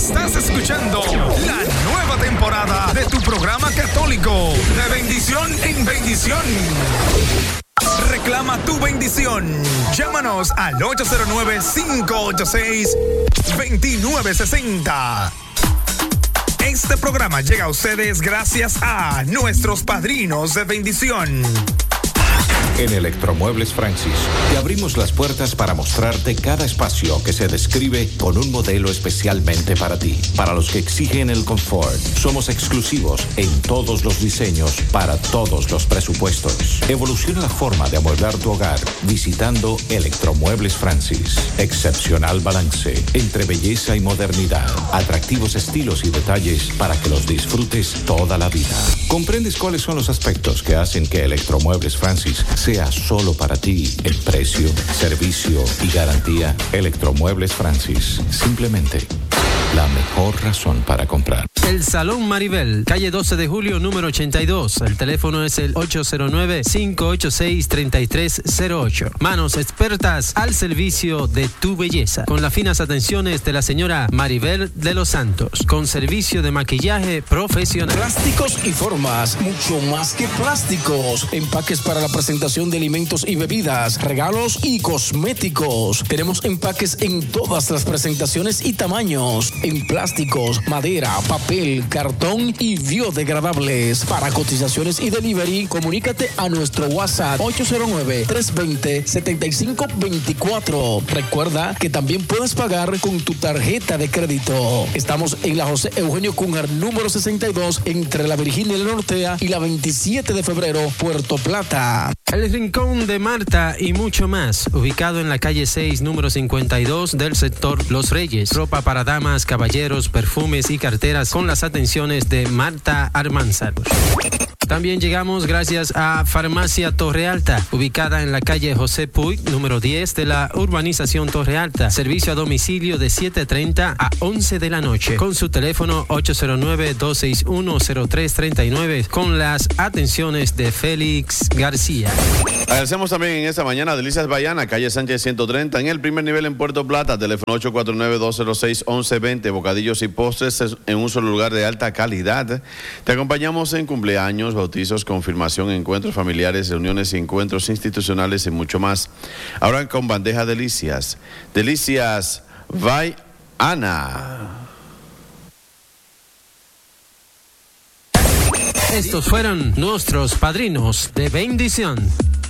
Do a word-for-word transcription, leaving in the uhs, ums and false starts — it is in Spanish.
Estás escuchando la nueva temporada de tu programa católico de bendición en bendición. Reclama tu bendición. Llámanos al ocho cero nueve, cinco ocho seis, dos nueve seis cero. Este programa llega a ustedes gracias a nuestros padrinos de bendición. En Electromuebles Francis, te abrimos las puertas para mostrarte cada espacio que se describe con un modelo especialmente para ti. Para los que exigen el confort, somos exclusivos en todos los diseños para todos los presupuestos. Evoluciona la forma de amueblar tu hogar visitando Electromuebles Francis. Excepcional balance entre belleza y modernidad. Atractivos estilos y detalles para que los disfrutes toda la vida. ¿Comprendes cuáles son los aspectos que hacen que Electromuebles Francis sea solo para ti en precio, servicio y garantía? Electromuebles Francis, simplemente la mejor razón para comprar. El Salón Maribel, calle doce de julio, número ochenta y dos. El teléfono es el ocho cero nueve, cinco ocho seis, tres tres cero ocho. Manos expertas al servicio de tu belleza, con las finas atenciones de la señora Maribel de los Santos, con servicio de maquillaje profesional. Plásticos y formas, mucho más que plásticos. Empaques para la presentación de alimentos y bebidas, regalos y cosméticos. Tenemos empaques en todas las presentaciones y tamaños, en plásticos, madera, papel, cartón y biodegradables. Para cotizaciones y delivery, comunícate a nuestro WhatsApp ocho cero nueve, tres dos cero, siete cinco dos cuatro. Recuerda que también puedes pagar con tu tarjeta de crédito. Estamos en la José Eugenio Cungar, número sesenta y dos, entre la Virginia de la Nortea y la veintisiete de febrero, Puerto Plata. El Rincón de Marta y mucho más, ubicado en la calle seis, número cincuenta y dos del sector Los Reyes. Ropa para damas, caballeros, perfumes y carteras con las atenciones de Marta Armanzaros. También llegamos gracias a Farmacia Torre Alta, ubicada en la calle José Puig, número diez de la urbanización Torre Alta. Servicio a domicilio de siete treinta a once de la noche, con su teléfono ocho cero nueve, dos seis uno, cero tres tres nueve, con las atenciones de Félix García. Agradecemos también en esta mañana a Delicias Baiana, calle Sánchez ciento treinta, en el primer nivel en Puerto Plata, teléfono ocho cuatro nueve, dos cero seis, once veinte, bocadillos y postres en un solo lugar de alta calidad. Te acompañamos en cumpleaños, bautizos, confirmación, encuentros familiares, reuniones y encuentros institucionales y mucho más. Ahora con bandeja Delicias. Delicias Baiana. Estos fueron nuestros padrinos de bendición.